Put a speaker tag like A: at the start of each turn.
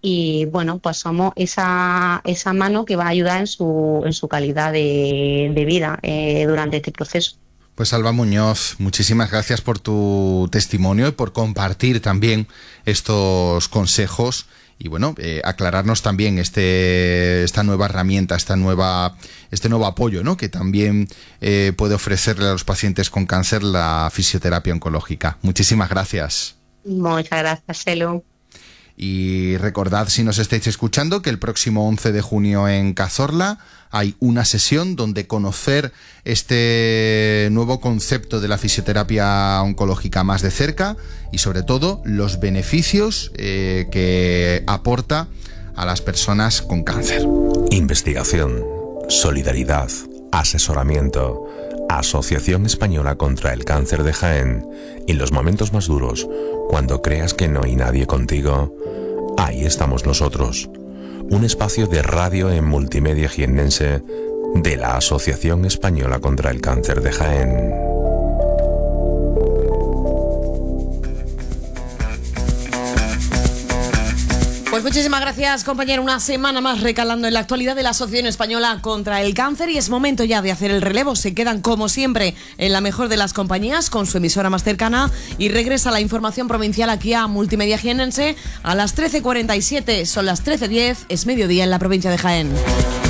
A: y bueno, pues somos esa mano que va a ayudar en su calidad de vida durante este proceso.
B: Pues Alba Muñoz, muchísimas gracias por tu testimonio y por compartir también estos consejos y bueno, aclararnos también esta nueva herramienta, este nuevo apoyo, ¿no?, que también puede ofrecerle a los pacientes con cáncer la fisioterapia oncológica. Muchísimas gracias.
A: Muchas gracias, Elo.
B: Y recordad, si nos estáis escuchando, que el próximo 11 de junio en Cazorla hay una sesión donde conocer este nuevo concepto de la fisioterapia oncológica más de cerca y sobre todo los beneficios que aporta a las personas con cáncer.
C: Investigación, solidaridad, asesoramiento. Asociación Española contra el Cáncer de Jaén. Y en los momentos más duros, cuando creas que no hay nadie contigo, ahí estamos nosotros. Un espacio de radio en multimedia jiennense de la Asociación Española contra el Cáncer de Jaén.
D: Pues muchísimas gracias, compañero. Una semana más recalando en la actualidad de la Asociación Española contra el Cáncer y es momento ya de hacer el relevo. Se quedan, como siempre, en la mejor de las compañías con su emisora más cercana y regresa la información provincial aquí a Multimedia Jiennense a las 13:47. Son las 13:10, es mediodía en la provincia de Jaén.